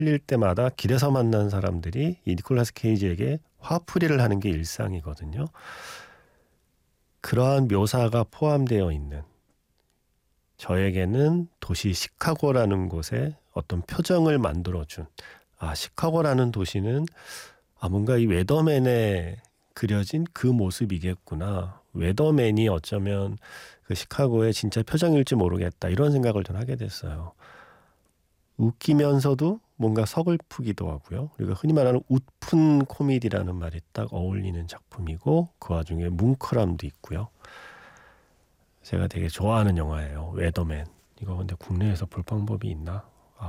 흘릴 때마다 길에서 만난 사람들이 이 니콜라스 케이지에게 화풀이를 하는 게 일상이거든요. 그러한 묘사가 포함되어 있는, 저에게는 도시 시카고라는 곳에 어떤 표정을 만들어준, 시카고라는 도시는 뭔가 이 웨더맨에 그려진 그 모습이겠구나. 웨더맨이 어쩌면 그 시카고의 진짜 표정일지 모르겠다. 이런 생각을 좀 하게 됐어요. 웃기면서도 뭔가 서글프기도 하고요. 그리고 흔히 말하는 웃픈 코미디라는 말이 딱 어울리는 작품이고, 그 와중에 뭉클함도 있고요. 제가 되게 좋아하는 영화예요. 웨더맨. 이거 근데 국내에서 볼 방법이 있나?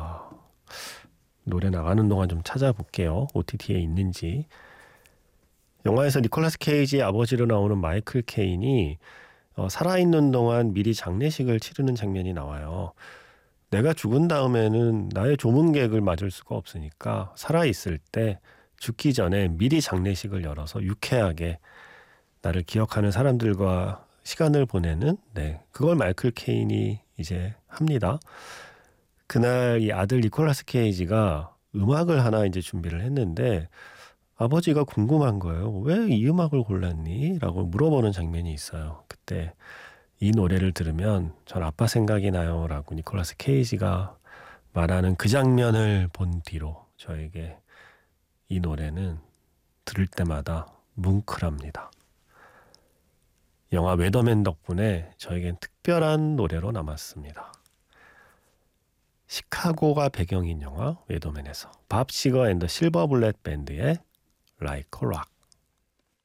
노래 나가는 동안 좀 찾아볼게요. OTT에 있는지. 영화에서 니콜라스 케이지의 아버지로 나오는 마이클 케인이 살아있는 동안 미리 장례식을 치르는 장면이 나와요. 내가 죽은 다음에는 나의 조문객을 맞을 수가 없으니까 살아있을 때 죽기 전에 미리 장례식을 열어서 유쾌하게 나를 기억하는 사람들과 시간을 보내는, 그걸 마이클 케인이 이제 합니다. 그날 이 아들 니콜라스 케이지가 음악을 하나 이제 준비를 했는데 아버지가 궁금한 거예요. 왜 이 음악을 골랐니? 라고 물어보는 장면이 있어요. 그때 이 노래를 들으면 전 아빠 생각이 나요 라고 니콜라스 케이지가 말하는 그 장면을 본 뒤로 저에게 이 노래는 들을 때마다 뭉클합니다. 영화 웨더맨 덕분에 저에겐 특별한 노래로 남았습니다. 시카고가 배경인 영화 웨더맨에서 밥 시거 앤 더 실버블렛 밴드의 Like a Rock.